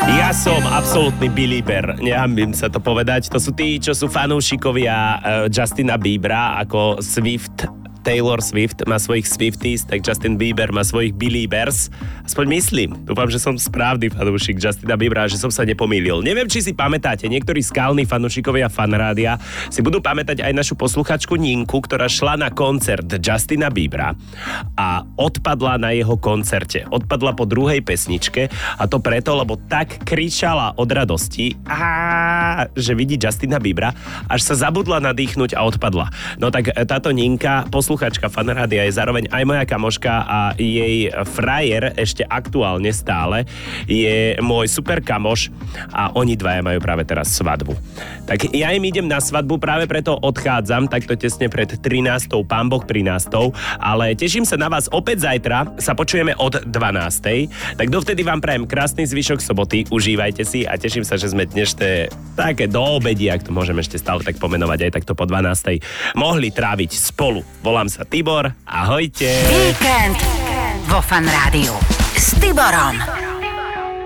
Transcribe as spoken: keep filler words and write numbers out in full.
Ja som absolútny belieber, nehambím sa to povedať. To sú tí, čo sú fanúšikovia uh, Justina Biebera, ako Swift, Taylor Swift má svojich Swifties, tak Justin Bieber má svojich Beliebers. Aspoň myslím. Dúfam, že som správny fanúšik Justina Biebera, že som sa nepomýlil. Neviem, či si pamätáte, niektorí skalní fanúšikovia Fanrádia si budú pamätať aj našu posluchačku Ninku, ktorá šla na koncert Justina Biebera a odpadla na jeho koncerte. Odpadla po druhej pesničke a to preto, lebo tak kričala od radosti, á, že vidí Justina Biebera, až sa zabudla nadýchnuť a odpadla. No tak táto Ninka, posluchačka Fanrádia, je zároveň aj moja kamoška a jej frajer ešte aktuálne stále je môj super kamoš a oni dvaja majú práve teraz svadbu. Tak ja im idem na svadbu, práve preto odchádzam takto tesne pred trinástou, pán Boh prinástou, ale teším sa na vás opäť zajtra, sa počujeme od dvanástej. Tak dovtedy vám prajem krásny zvyšok soboty, užívajte si a teším sa, že sme dnešné také do obedi, ak to môžem ešte stále tak pomenovať, aj takto po dvanástej mohli tráviť spolu. Volám sa Tibor, ahojte. Víkend vo Fan Rádiu s Tiborom.